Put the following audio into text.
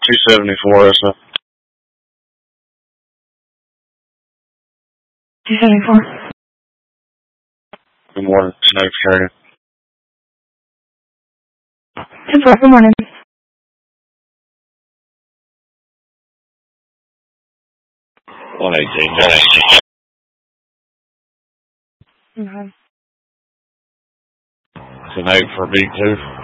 274, that's it. 274. Good morning, Snow Carrier. 10-4, good morning. One 18. Okay. It's an 8 for B2.